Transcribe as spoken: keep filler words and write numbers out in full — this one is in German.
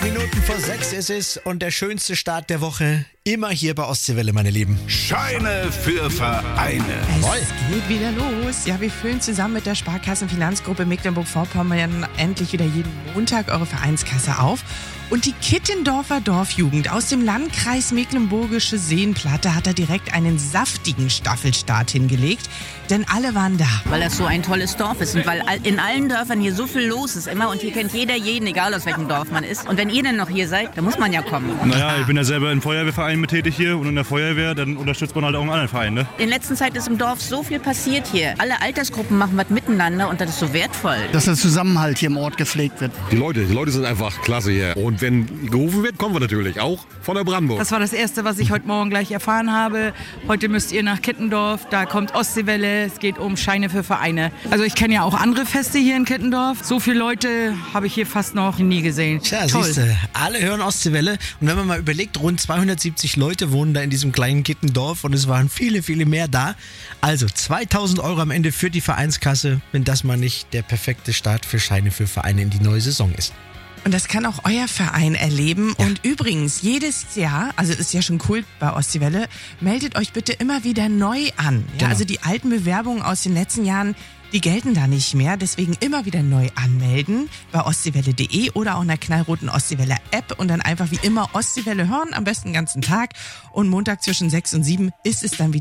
Minuten vor sechs ist es und der schönste Start der Woche immer hier bei Ostseewelle, meine Lieben. Scheine für Vereine. Jawohl. Es geht wieder los. Ja, wir füllen zusammen mit der Sparkassenfinanzgruppe Mecklenburg-Vorpommern endlich wieder jeden Montag eure Vereinskasse auf. Und die Kittendorfer Dorfjugend aus dem Landkreis Mecklenburgische Seenplatte hat da direkt einen saftigen Staffelstart hingelegt, denn alle waren da. Weil das so ein tolles Dorf ist und weil in allen Dörfern hier so viel los ist immer und hier kennt jeder jeden, egal aus welchem Dorf man ist. Und wenn ihr dann noch hier seid, dann muss man ja kommen. Naja, ich bin ja selber im Feuerwehrverein mit tätig hier und in der Feuerwehr, dann unterstützt man halt auch einen anderen Verein, ne? In letzter Zeit ist im Dorf so viel passiert hier. Alle Altersgruppen machen was miteinander und das ist so wertvoll. Dass der Zusammenhalt hier im Ort gepflegt wird. Die Leute, die Leute sind einfach klasse hier. Und wenn gerufen wird, kommen wir natürlich auch von der Brandenburg. Das war das Erste, was ich heute Morgen gleich erfahren habe. Heute müsst ihr nach Kittendorf, da kommt Ostseewelle, es geht um Scheine für Vereine. Also ich kenne ja auch andere Feste hier in Kittendorf. So viele Leute habe ich hier fast noch nie gesehen. Tja, Toll. siehste, alle hören Ostseewelle. Und wenn man mal überlegt, rund zweihundertsiebzig Leute wohnen da in diesem kleinen Kittendorf und es waren viele, viele mehr da. Also zweitausend Euro am Ende für die Vereinskasse, wenn das mal nicht der perfekte Start für Scheine für Vereine in die neue Saison ist. Und das kann auch euer Verein erleben. Ja. Und übrigens, jedes Jahr, also ist ja schon cool bei Ostseewelle, meldet euch bitte immer wieder neu an. Ja, Genau. also die alten Bewerbungen aus den letzten Jahren, die gelten da nicht mehr. Deswegen immer wieder neu anmelden bei ostseewelle punkt de oder auch in der knallroten Ostseewelle-App und dann einfach wie immer Ostseewelle hören, am besten den ganzen Tag. Und Montag zwischen sechs und sieben ist es dann wieder